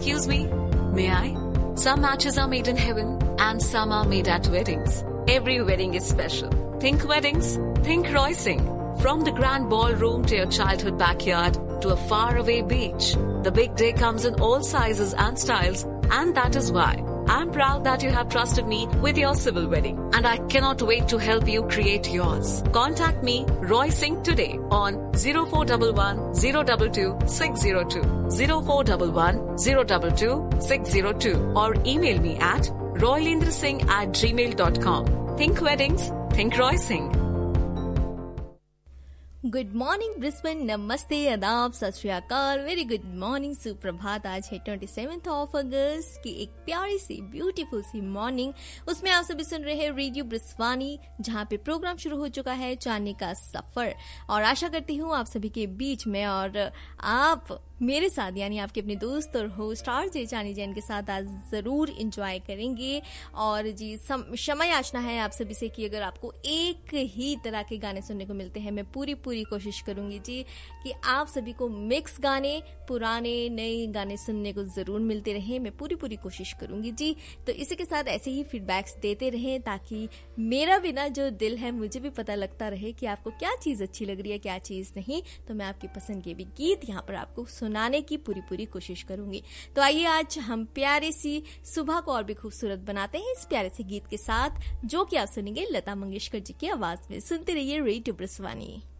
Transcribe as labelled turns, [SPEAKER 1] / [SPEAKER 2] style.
[SPEAKER 1] Excuse me, may I? Some matches are made in heaven and some are made at weddings. Every wedding is special. Think weddings, think Roysing. From the grand ballroom to your childhood backyard to a faraway beach, the big day comes in all sizes and styles, and that is why I'm proud that you have trusted me with your civil wedding, and I cannot wait to help you create yours. Contact me, Roysing, today on 0411 022 602, 0411 022 602, or email me at roylendrasingh@gmail.com. Think weddings, think Roysing.
[SPEAKER 2] Good morning Brisbane, नमस्ते, आदाब, सत श्री अकाल, very good morning, सुप्रभात। आज है 27 अगस्त की एक प्यारी सी ब्यूटीफुल सी मॉर्निंग। उसमें आप सभी सुन रहे हैं रेडियो ब्रिस्वानी, जहां पे प्रोग्राम शुरू हो चुका है चांदनी का सफर। और आशा करती हूँ आप सभी के बीच में और आप मेरे साथ यानी आपके अपने दोस्त और होस्ट आरजे चांदनी जैन के साथ आज जरूर एंजॉय करेंगे। और जी क्षमा याचना है आप सभी से कि अगर आपको एक ही तरह के गाने सुनने को मिलते हैं, मैं पूरी कोशिश करूंगी जी कि आप सभी को मिक्स गाने, पुराने नए गाने सुनने को जरूर मिलते रहे। मैं पूरी कोशिश करूंगी जी। तो इसी के साथ ऐसे ही फीडबैक्स देते रहें ताकि मेरा भी ना जो दिल है मुझे भी पता लगता रहे कि आपको क्या चीज अच्छी लग रही है, क्या चीज नहीं। तो मैं आपकी पसंद के भी गीत यहाँ पर आपको सुनाने की पूरी कोशिश करूंगी। तो आइए आज हम प्यारी सी सुबह को और भी खूबसूरत बनाते हैं इस प्यारे से गीत के साथ, जो कि आप सुनेंगे लता मंगेशकर जी की आवाज में। सुनते रहिए रेडियो ब्रिस्वानी।